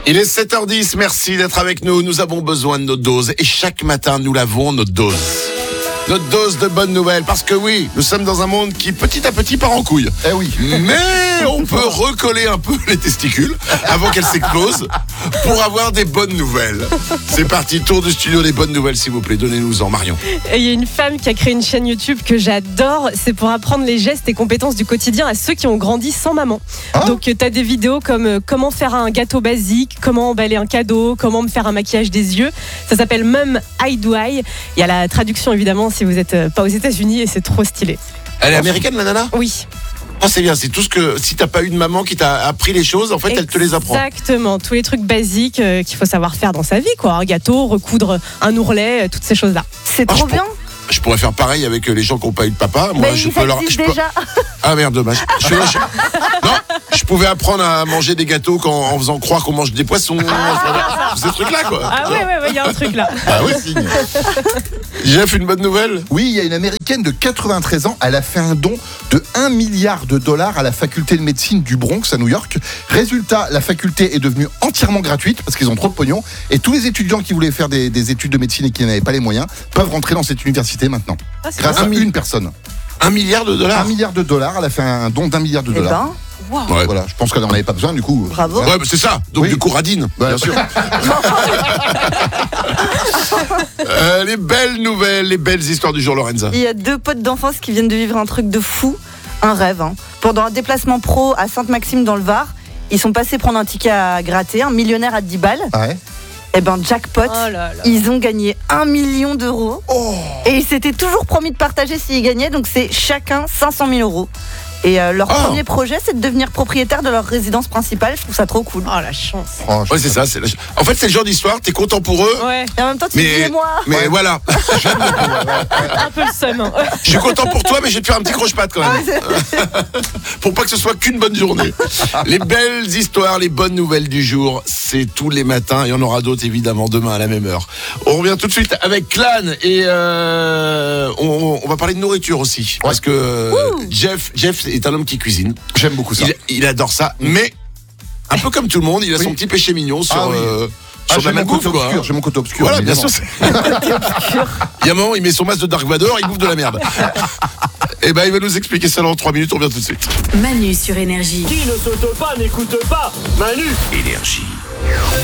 Il est 7h10, merci d'être avec nous. Nous avons besoin de notre dose et chaque matin nous l'avons, notre dose. Notre dose de bonnes nouvelles, parce que oui, nous sommes dans un monde qui petit à petit part en couille. Eh oui. Mais on peut recoller un peu les testicules avant qu'elles s'éclosent pour avoir des bonnes nouvelles. C'est parti, tour du studio des bonnes nouvelles s'il vous plaît, donnez-nous-en Marion. Et il y a une femme qui a créé une chaîne YouTube que j'adore, c'est pour apprendre les gestes et compétences du quotidien à ceux qui ont grandi sans maman. Donc tu as des vidéos comme comment faire un gâteau basique, comment emballer un cadeau, comment me faire un maquillage des yeux. Ça s'appelle Mum I Do I. Il y a la traduction évidemment si vous n'êtes pas aux États-Unis et c'est trop stylé. Elle est américaine la nana ? Oui. Ah, c'est bien, c'est tout ce que si t'as pas eu de maman qui t'a appris les choses, en fait elle te les apprend. Exactement, tous les trucs basiques qu'il faut savoir faire dans sa vie, quoi. Un gâteau, recoudre un ourlet, toutes ces choses-là. C'est trop bien. Je pourrais faire pareil avec les gens qui n'ont pas eu de papa. Moi, Mais je il peux leur. existe déjà. Ah merde, dommage. Non, je pouvais apprendre à manger des gâteaux en faisant croire qu'on mange des poissons. Ces trucs-là, quoi. Ah ouais, il y a un truc là. Ah oui, signe. Jeff, une bonne nouvelle ? Oui, il y a une Américaine de 93 ans, elle a fait un don de $1 milliard à la faculté de médecine du Bronx à New York. Résultat, la faculté est devenue entièrement gratuite parce qu'ils ont trop de pognon et tous les étudiants qui voulaient faire des études de médecine et qui n'avaient pas les moyens peuvent rentrer dans cette université maintenant. Grâce à une personne. $1 milliard ? $1 milliard, elle a fait un don d'$1 milliard. Eh ben, wow. Ouais. Voilà, je pense qu'elle n'en avait pas besoin du coup. Bravo. Ouais, bah c'est ça. Donc Oui. du coup, radine, bien sûr. Les belles nouvelles, les belles histoires du jour, Lorenza. Il y a 2 potes d'enfance qui viennent de vivre un truc de fou, un rêve. Pendant un déplacement pro à Sainte-Maxime dans le Var, ils sont passés prendre un ticket à gratter, un millionnaire à 10 balles. Ouais. Et ben jackpot, ils ont gagné 1 million d'euros. Et ils s'étaient toujours promis de partager s'ils gagnaient, donc c'est chacun 500 000 euros. Et leur premier projet, c'est de devenir propriétaire de leur résidence principale. Je trouve ça trop cool. Oh la chance. Ouais, c'est ça. En fait, c'est le genre d'histoire, t'es content pour eux. Ouais. Et en même temps, tu te dis moi. Mais voilà. Un peu le seum. Je suis content pour toi, mais je vais te faire un petit croche-patte quand même. Pour pas que ce soit qu'une bonne journée. Les belles histoires, les bonnes nouvelles du jour, c'est tous les matins. Il y en aura d'autres évidemment demain à la même heure. On revient tout de suite avec Clan et on va parler de nourriture aussi. Parce que Jeff est un homme qui cuisine. J'aime beaucoup ça. Il adore ça, mais un peu comme tout le monde, il a son petit péché mignon sur j'ai la mon côté malbouffe, quoi. obscur, j'ai mon côté obscur. Voilà, bien sûr. évidemment. Il y a un moment, il met son masque de Dark Vador, il bouffe de la merde. Et ben, il va nous expliquer ça dans 3 minutes, on revient tout de suite. Manu sur Énergie. Qui ne saute pas n'écoute pas Manu. Énergie.